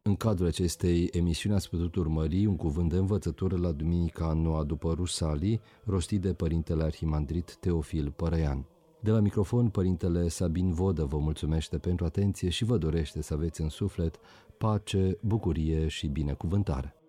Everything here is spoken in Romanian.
În cadrul acestei emisiuni ați putut urmări un cuvânt de învățătură la Duminica a noua după Rusalii, rostit de Părintele Arhimandrit Teofil Părăian. De la microfon, Părintele Sabin Vodă vă mulțumește pentru atenție și vă dorește să aveți în suflet pace, bucurie și binecuvântare.